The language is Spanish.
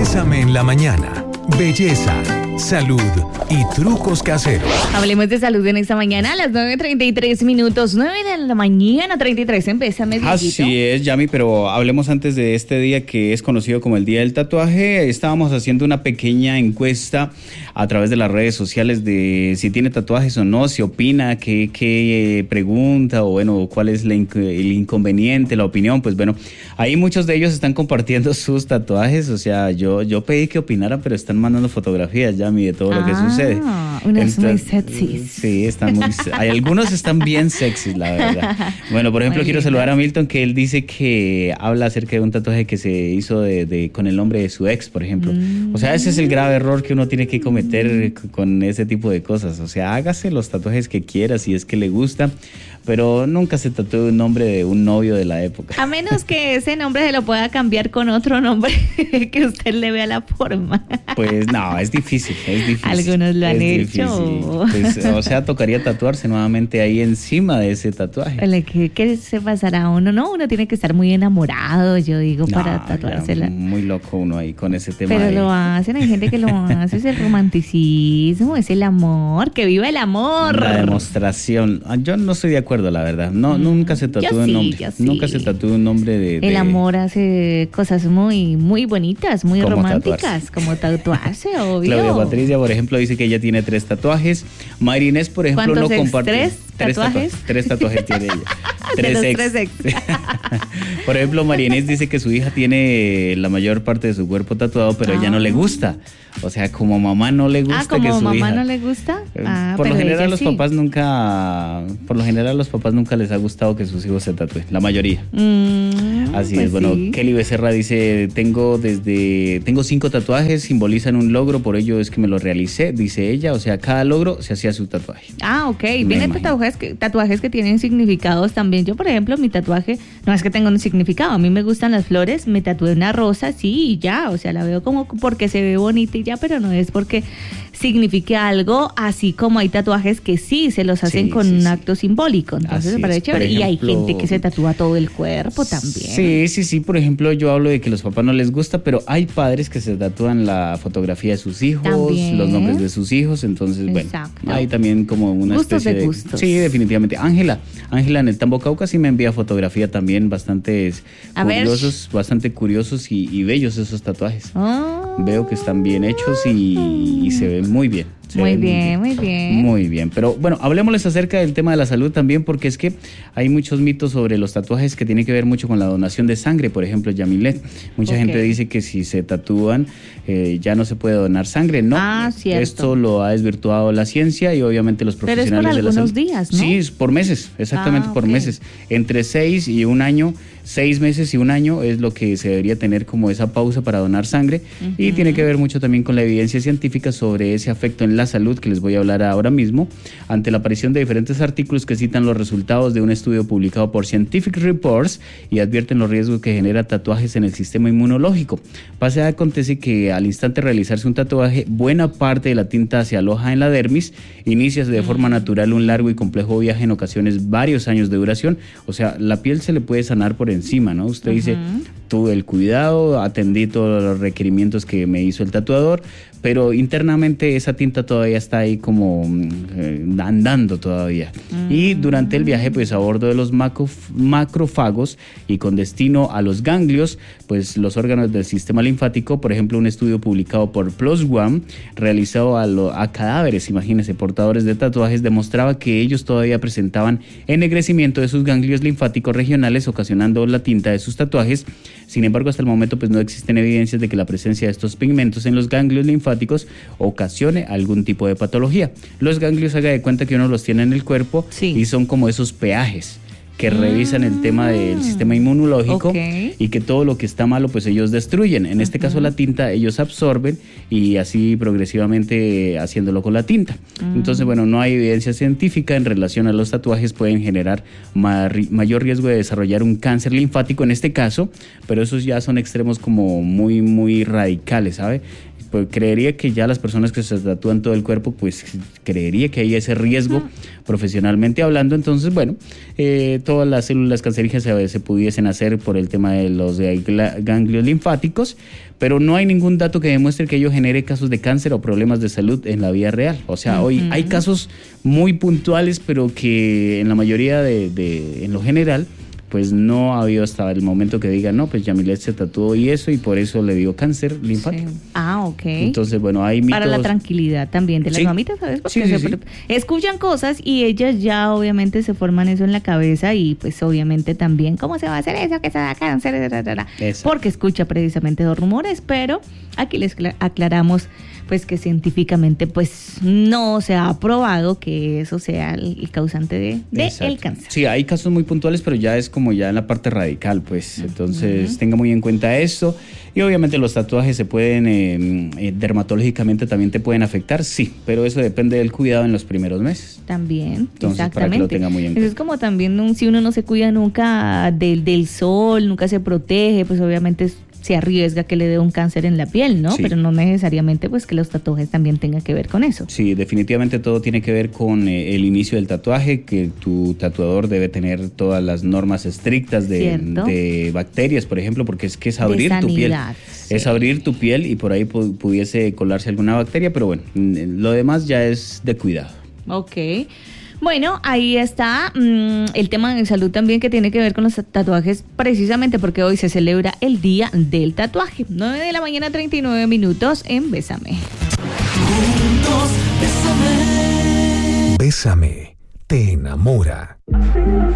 Bésame en la mañana. Belleza, salud y trucos caseros. Hablemos de salud en esta mañana a las 9:33 minutos. 9 de la mañana, 33 en Bésame. Así es, Yami, pero hablemos antes de este día que es conocido como el Día del Tatuaje. Estábamos haciendo una pequeña encuesta a través de las redes sociales de si tiene tatuajes o no, si opina, qué pregunta o bueno, cuál es el inconveniente, la opinión. Pues bueno, ahí muchos de ellos están compartiendo sus tatuajes. O sea, yo pedí que opinaran, pero están mandando fotografías, Yami, de todo lo que sucede. Unas muy sexys. Sí, hay algunos están bien sexys, la verdad. Bueno, por ejemplo, quiero saludar a Milton, que él dice que habla acerca de un tatuaje que se hizo con el nombre de su ex, por ejemplo. O sea, ese es el grave error que uno tiene que cometer con ese tipo de cosas. O sea, hágase los tatuajes que quiera si es que le gusta, pero nunca se tatúe un nombre de un novio de la época. A menos que ese nombre se lo pueda cambiar con otro nombre que usted le vea la forma. Pues no, es difícil. Algunos lo han hecho. Pues, o sea, tocaría tatuarse nuevamente ahí encima de ese tatuaje. ¿Qué se pasará uno? No, uno tiene que estar muy enamorado, yo digo, para tatuársela. Muy loco uno ahí con ese tema. Pero lo hacen, hay gente que lo hace, es el romanticismo, es el amor, que viva el amor. La demostración. Yo no estoy de acuerdo, la verdad. No, nunca se tatúa un nombre. Nunca se tatúa un nombre de... El amor hace cosas muy, muy bonitas, muy románticas, tatuarse. Como tatuarse, obvio. Claudia Patricia, por ejemplo, dice que ella tiene 3 tatuajes. Mayra Inés, por ejemplo, no comparte. ¿Tres tatuajes? 3 tatuajes tiene ella. De los 3 ex. Por ejemplo, María Inés dice que su hija tiene la mayor parte de su cuerpo tatuado, pero a ella no le gusta. O sea, como mamá no le gusta que su hija... ¿como mamá no le gusta? Por lo general los papás nunca les ha gustado que sus hijos se tatúen, la mayoría. Así pues es. Bueno, sí. Kelly Becerra dice, tengo 5 tatuajes, simbolizan un logro, por ello es que me lo realicé, dice ella. O sea, cada logro se hacía su tatuaje. Ok. Vienen tatuajes que tienen significados también. Yo, por ejemplo, mi tatuaje no es que tenga un significado. A mí me gustan las flores, me tatué una rosa, sí, y ya. O sea, la veo como porque se ve bonita y ya, pero no es porque signifique algo, así como hay tatuajes que sí se los hacen con un acto simbólico. Entonces me parece chévere. Ejemplo, y hay gente que se tatúa todo el cuerpo también. Sí. Por ejemplo, yo hablo de que a los papás no les gusta, pero hay padres que se tatúan la fotografía de sus hijos, ¿también? Los nombres de sus hijos. Entonces, exacto. Bueno, hay también como una gustos especie de gustos. Sí, definitivamente. Ángela en el Tambo Cauca sí me envía fotografía también bastante curiosos y bellos esos tatuajes. Veo que están bien hechos y se ven muy bien. Muy bien. Muy bien, pero bueno, hablemosles acerca del tema de la salud también, porque es que hay muchos mitos sobre los tatuajes que tienen que ver mucho con la donación de sangre. Por ejemplo, Yamilet, mucha gente dice que si se tatúan ya no se puede donar sangre. No, cierto. Esto lo ha desvirtuado la ciencia y obviamente los profesionales de la salud. Pero es por algunos días, ¿no? Sí, es por meses, exactamente por meses. Entre 6 y un año, 6 meses y un año es lo que se debería tener como esa pausa para donar sangre. Y tiene que ver mucho también con la evidencia científica sobre ese afecto en la salud que les voy a hablar ahora mismo, ante la aparición de diferentes artículos que citan los resultados de un estudio publicado por Scientific Reports y advierten los riesgos que genera tatuajes en el sistema inmunológico. Acontece que al instante de realizarse un tatuaje, buena parte de la tinta se aloja en la dermis, inicia de forma natural un largo y complejo viaje, en ocasiones varios años de duración. O sea, la piel se le puede sanar por encima, ¿no? Usted dice, tuve el cuidado, atendí todos los requerimientos que me hizo el tatuador, pero internamente esa tinta todavía está ahí como andando todavía. Y durante el viaje, pues a bordo de los macrófagos y con destino a los ganglios, pues los órganos del sistema linfático. Por ejemplo, un estudio publicado por PLOS ONE realizado a cadáveres, imagínense, portadores de tatuajes, demostraba que ellos todavía presentaban ennegrecimiento de sus ganglios linfáticos regionales, ocasionando la tinta de sus tatuajes. Sin embargo, hasta el momento pues no existen evidencias de que la presencia de estos pigmentos en los ganglios linfáticos ocasione algún tipo de patología. Los ganglios, haga de cuenta que uno los tiene en el cuerpo y son como esos peajes que revisan el tema del sistema inmunológico y que todo lo que está malo pues ellos destruyen. En este caso la tinta ellos absorben y así progresivamente haciéndolo con la tinta. Entonces, bueno, no hay evidencia científica en relación a los tatuajes, pueden generar mayor riesgo de desarrollar un cáncer linfático en este caso, pero esos ya son extremos como muy, muy radicales, ¿sabe? pues creería que ya las personas que se tatúan todo el cuerpo, pues creería que hay ese riesgo profesionalmente hablando. Entonces, bueno, todas las células cancerígenas se pudiesen hacer por el tema de los ganglios linfáticos, pero no hay ningún dato que demuestre que ello genere casos de cáncer o problemas de salud en la vida real. O sea, hoy hay casos muy puntuales, pero que en la mayoría en lo general, pues no ha habido hasta el momento que digan, no, pues Yamilet se tatuó y por eso le dio cáncer linfático. Sí. Ah, ok. Entonces, bueno, hay mitos. Para la tranquilidad también de las mamitas, ¿sabes? Porque escuchan cosas y ellas ya obviamente se forman eso en la cabeza y pues obviamente también, ¿cómo se va a hacer eso? Que se da cáncer, porque escucha precisamente los rumores, pero aquí les aclaramos pues que científicamente pues no se ha probado que eso sea el causante de el cáncer. Sí, hay casos muy puntuales, pero ya es como ya en la parte radical, pues. Entonces, tenga muy en cuenta esto. Y obviamente los tatuajes se pueden, dermatológicamente también te pueden afectar, sí, pero eso depende del cuidado en los primeros meses. También, entonces, exactamente. Para que lo tenga muy en cuenta. Eso es como también si uno no se cuida nunca del sol, nunca se protege, pues obviamente se arriesga que le dé un cáncer en la piel, ¿no? Sí. Pero no necesariamente pues que los tatuajes también tengan que ver con eso. Sí, definitivamente todo tiene que ver con el inicio del tatuaje, que tu tatuador debe tener todas las normas estrictas de bacterias, por ejemplo, porque es abrir tu piel. Sí. Es abrir tu piel y por ahí pudiese colarse alguna bacteria, pero bueno, lo demás ya es de cuidado. Ok. Bueno, ahí está el tema de salud también que tiene que ver con los tatuajes, precisamente porque hoy se celebra el Día del Tatuaje. 9:39 a.m. en Bésame. Bésame, te enamora.